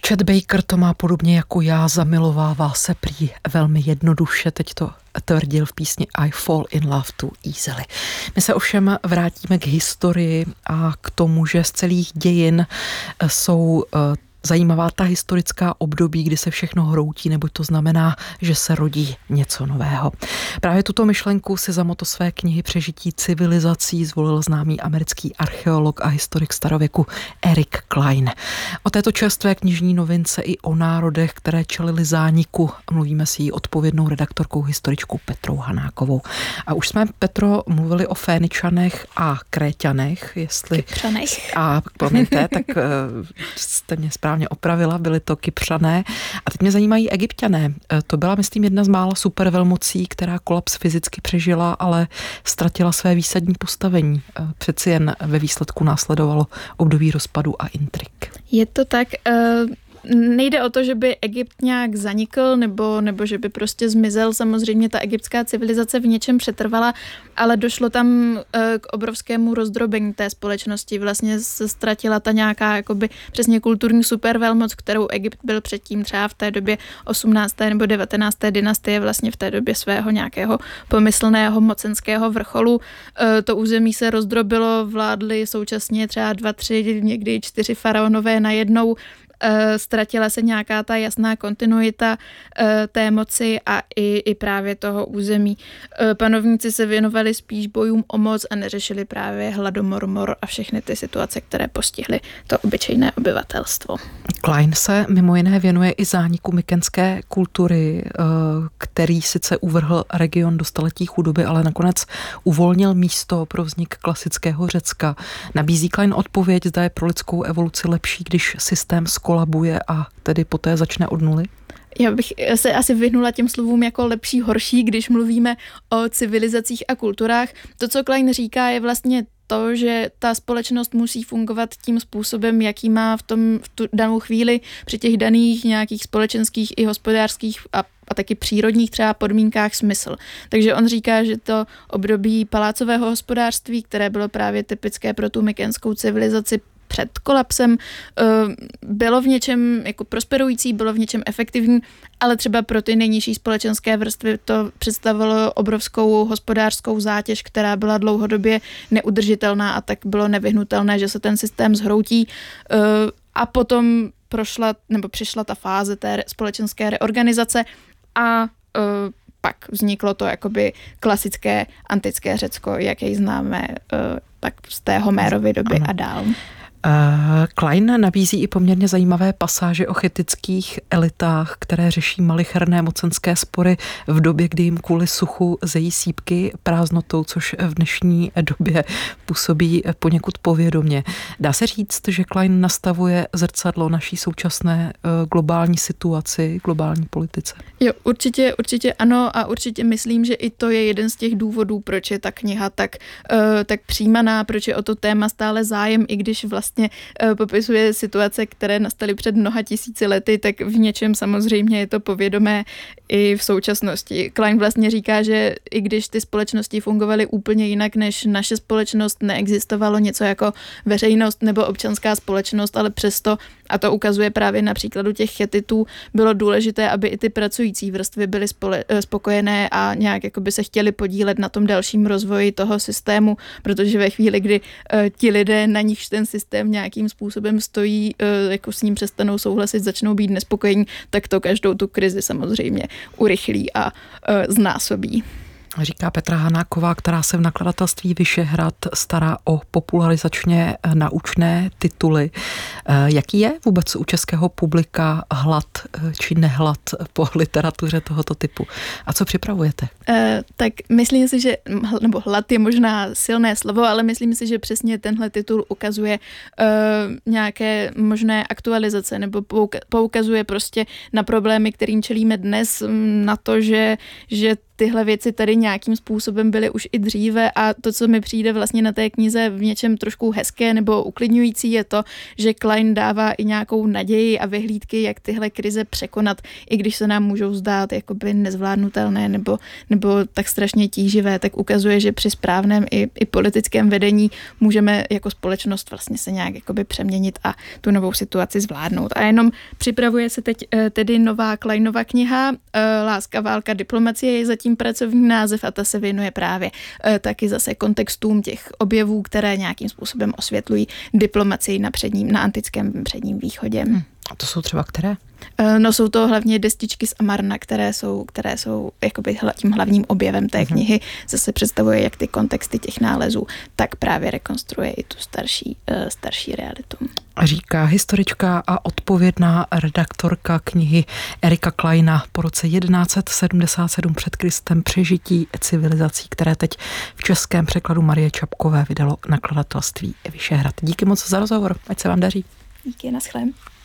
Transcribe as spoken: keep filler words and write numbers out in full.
Chet Baker to má podobně jako já, zamilovává se prý velmi jednoduše, teď to tvrdil v písni I Fall in Love Too Easily. My se ovšem vrátíme k historii a k tomu, že z celých dějin jsou zajímavá ta historická období, kdy se všechno hroutí, neboť to znamená, že se rodí něco nového. Právě tuto myšlenku si za moto své knihy Přežití civilizací zvolil známý americký archeolog a historik starověku Eric Klein. O této čerstvé knižní novince i o národech, které čelily zániku, mluvíme s její odpovědnou redaktorkou, historičkou Petrou Hanákovou. A už jsme, Petro, mluvili o Féničanech a Kréťanech, jestli... Kypřanech. A promiňte, tak uh, jste mě správně opravila, byly to Kypřané. A teď mě zajímají Egypťané. To byla, myslím, jedna z mála supervelmocí, která kolaps fyzicky přežila, ale ztratila své výsadní postavení. Přeci jen ve výsledku následovalo období rozpadu a intrik. Je to tak... Uh... Nejde o to, že by Egypt nějak zanikl nebo, nebo že by prostě zmizel. Samozřejmě ta egyptská civilizace v něčem přetrvala, ale došlo tam k obrovskému rozdrobení té společnosti. Vlastně se ztratila ta nějaká jakoby přesně kulturní supervelmoc, kterou Egypt byl předtím třeba v té době osmnácté nebo devatenácté dynastie, vlastně v té době svého nějakého pomyslného mocenského vrcholu. To území se rozdrobilo, vládli současně třeba dva, tři, někdy čtyři faraonové najednou. Ztratila se nějaká ta jasná kontinuita té moci a i, i právě toho území. Panovníci se věnovali spíš bojům o moc a neřešili právě hladomor, mor a všechny ty situace, které postihly to obyčejné obyvatelstvo. Klein se mimo jiné věnuje i zániku mykenské kultury, který sice uvrhl region do staletí chudoby, ale nakonec uvolnil místo pro vznik klasického Řecka. Nabízí Klein odpověď, zda je pro lidskou evoluci lepší, když systém skolabuje a tedy poté začne od nuly? Já bych se asi vyhnula těm slovům jako lepší, horší, když mluvíme o civilizacích a kulturách. To, co Klein říká, je vlastně to, že ta společnost musí fungovat tím způsobem, jaký má v tom v tu danou chvíli při těch daných nějakých společenských i hospodářských a, a taky přírodních třeba podmínkách smysl. Takže on říká, že to období palácového hospodářství, které bylo právě typické pro tu mykenskou civilizaci před kolapsem, bylo v něčem jako prosperující, bylo v něčem efektivní, ale třeba pro ty nejnižší společenské vrstvy to představovalo obrovskou hospodářskou zátěž, která byla dlouhodobě neudržitelná a tak bylo nevyhnutelné, že se ten systém zhroutí a potom prošla nebo přišla ta fáze té společenské reorganizace a pak vzniklo to jakoby klasické antické Řecko, jak jej známe tak z té Homérovy doby ano. a dál. Klein nabízí i poměrně zajímavé pasáže o chetických elitách, které řeší malicherné mocenské spory v době, kdy jim kvůli suchu zejí sípky prázdnotou, což v dnešní době působí poněkud povědomě. Dá se říct, že Klein nastavuje zrcadlo naší současné globální situaci, globální politice? Jo, určitě, určitě ano a určitě myslím, že i to je jeden z těch důvodů, proč je ta kniha tak, tak přijímaná, proč je o to téma stále zájem, i když vlastně popisuje situace, které nastaly před mnoha tisíci lety, tak v něčem samozřejmě je to povědomé i v současnosti. Klein vlastně říká, že i když ty společnosti fungovaly úplně jinak než naše společnost, neexistovalo něco jako veřejnost nebo občanská společnost, ale přesto, a to ukazuje právě na příkladu těch Chetitů, bylo důležité, aby i ty pracující vrstvy byly spole- spokojené a nějak jakoby se chtěli podílet na tom dalším rozvoji toho systému, protože ve chvíli, kdy uh, ti lidé, na nichž ten systém nějakým způsobem stojí, uh, jako s ním přestanou souhlasit, začnou být nespokojení, tak to každou tu krizi samozřejmě urychlí a uh, znásobí. Říká Petra Hanáková, která se v nakladatelství Vyšehrad stará o popularizačně naučné tituly. Jaký je vůbec u českého publika hlad či nehlad po literatuře tohoto typu? A co připravujete? E, tak myslím si, že, nebo hlad je možná silné slovo, ale myslím si, že přesně tenhle titul ukazuje e, nějaké možné aktualizace nebo poukazuje prostě na problémy, kterým čelíme dnes, na to, že, že tyhle věci tady nějakým způsobem byly už i dříve a to, co mi přijde vlastně na té knize v něčem trošku hezké nebo uklidňující, je to, že Klein dává i nějakou naději a vyhlídky, jak tyhle krize překonat, i když se nám můžou zdát jakoby nezvládnutelné nebo, nebo tak strašně tíživé, tak ukazuje, že při správném i, i politickém vedení můžeme jako společnost vlastně se nějak jakoby přeměnit a tu novou situaci zvládnout. A jenom připravuje se teď tedy nová Kleinova kniha Láska, válka, diplomacie je zatím pracovní název a ta se věnuje právě taky zase kontextům těch objevů, které nějakým způsobem osvětlují diplomacii na předním, na antickém předním východě. Hmm. A to jsou třeba které? No jsou to hlavně destičky z Amarna, které jsou, které jsou jakoby tím hlavním objevem té knihy. Zase představuje jak ty kontexty těch nálezů, tak právě rekonstruuje i tu starší, starší realitu. Říká historička a odpovědná redaktorka knihy Erika Kleina po roce jedenáct set sedmdesát sedm před Kristem přežití civilizací, které teď v českém překladu Marie Čapkové vydalo nakladatelství Vyšehrad. Díky moc za rozhovor, ať se vám daří. Díky, naschle.